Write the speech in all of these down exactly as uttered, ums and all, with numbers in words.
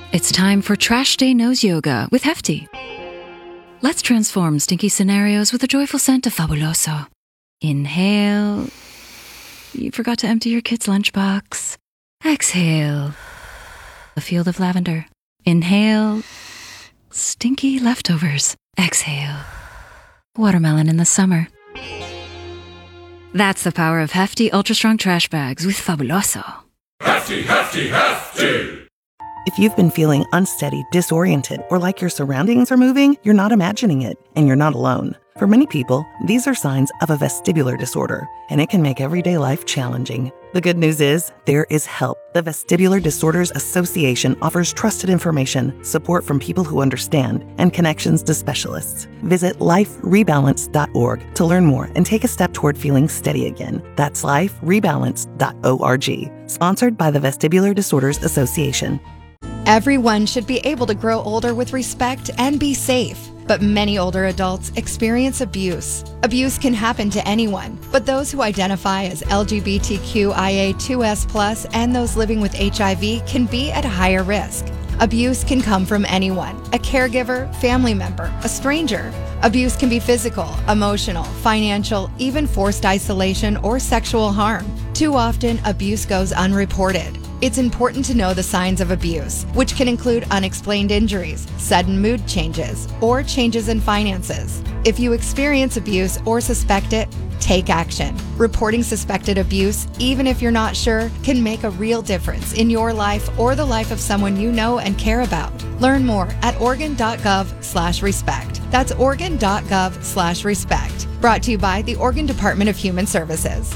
It's time for Trash Day Nose Yoga with Hefty. Let's transform stinky scenarios with a joyful scent of Fabuloso. Inhale. You forgot to empty your kid's lunchbox. Exhale. A field of lavender. Inhale. Stinky leftovers. Exhale. Watermelon in the summer. That's the power of Hefty Ultra Strong Trash Bags with Fabuloso. Hefty, hefty, hefty! If you've been feeling unsteady, disoriented, or like your surroundings are moving, you're not imagining it, and you're not alone. For many people, these are signs of a vestibular disorder, and it can make everyday life challenging. The good news is, there is help. The Vestibular Disorders Association offers trusted information, support from people who understand, and connections to specialists. Visit life rebalance dot org to learn more and take a step toward feeling steady again. That's life rebalance dot org. Sponsored by the Vestibular Disorders Association. Everyone should be able to grow older with respect and be safe. But many older adults experience abuse. Abuse can happen to anyone, but those who identify as L G B T Q I A two S plus and those living with H I V can be at higher risk. Abuse can come from anyone, a caregiver, family member, a stranger. Abuse can be physical, emotional, financial, even forced isolation or sexual harm. Too often, abuse goes unreported. It's important to know the signs of abuse, which can include unexplained injuries, sudden mood changes, or changes in finances. If you experience abuse or suspect it, take action. Reporting suspected abuse, even if you're not sure, can make a real difference in your life or the life of someone you know and care about. Learn more at Oregon.gov slash respect. That's Oregon.gov slash respect. Brought to you by the Oregon Department of Human Services.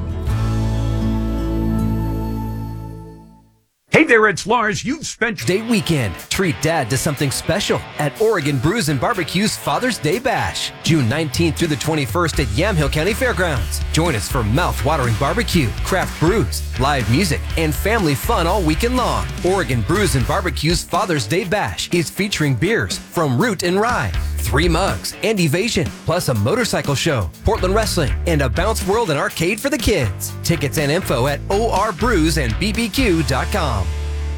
Hey there, it's Lars. You've spent Day weekend. Treat Dad to something special at Oregon Brews and Barbecue's Father's Day Bash, June nineteenth through the twenty-first at Yamhill County Fairgrounds. Join us for mouth-watering barbecue, craft brews, live music, and family fun all weekend long. Oregon Brews and Barbecue's Father's Day Bash is featuring beers from Root and Rye, three mugs, and Evasion, plus a motorcycle show, Portland wrestling, and a bounce world and arcade for the kids. Tickets and info at O R brews and b b q dot com.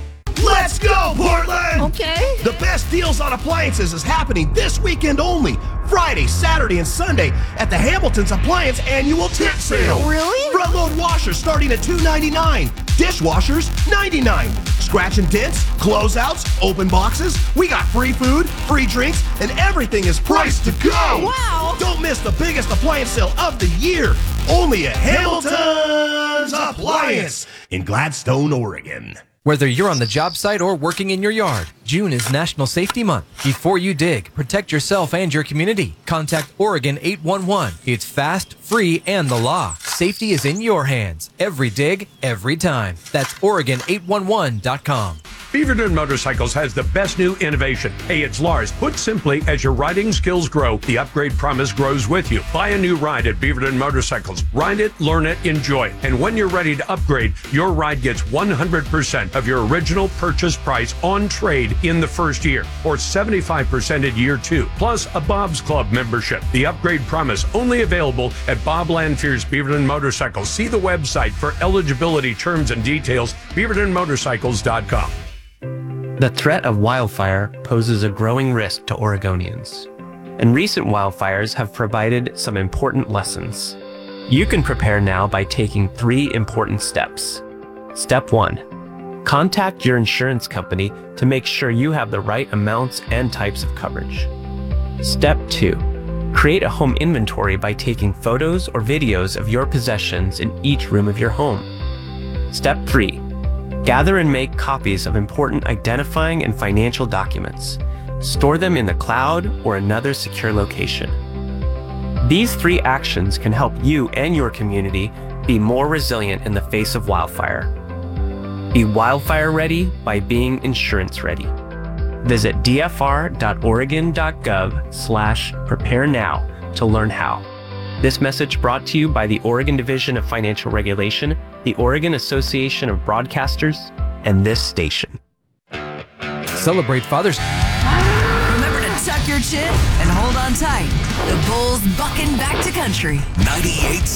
Let's go, Portland! Okay. The best deals on appliances is happening this weekend only. Friday, Saturday, and Sunday at the Hamilton's Appliance Annual Tip Sale. Really? Front load washers starting at two ninety-nine. Dishwashers, ninety-nine. Scratch and dents, closeouts, open boxes. We got free food, free drinks, and everything is priced to go. Wow! Don't miss the biggest appliance sale of the year. Only at Hamilton's Appliance in Gladstone, Oregon. Whether you're on the job site or working in your yard, June is National Safety Month. Before you dig, protect yourself and your community. Contact Oregon eight one one. It's fast, free, and the law. Safety is in your hands. Every dig, every time. That's Oregon eight one one dot com. Beaverton Motorcycles has the best new innovation. Hey, it's Lars. Put simply, as your riding skills grow, the upgrade promise grows with you. Buy a new ride at Beaverton Motorcycles. Ride it, learn it, enjoy it. And when you're ready to upgrade, your ride gets one hundred percent of your original purchase price on trade in the first year, or seventy-five percent in year two, plus a Bob's Club membership. The upgrade promise only available at Bob Lanfear's Beaverton Motorcycles. See the website for eligibility terms and details, beaverton motorcycles dot com. The threat of wildfire poses a growing risk to Oregonians, and recent wildfires have provided some important lessons. You can prepare now by taking three important steps. Step one, contact your insurance company to make sure you have the right amounts and types of coverage. Step two, create a home inventory by taking photos or videos of your possessions in each room of your home. Step three, gather and make copies of important identifying and financial documents. Store them in the cloud or another secure location. These three actions can help you and your community be more resilient in the face of wildfire. Be wildfire ready by being insurance ready. Visit d f r dot oregon dot gov slash prepare now to learn how. This message brought to you by the Oregon Division of Financial Regulation, the Oregon Association of Broadcasters, and this station. Celebrate Father's Remember to tuck your chin and hold on tight. The Bulls bucking back to country. ninety-eight point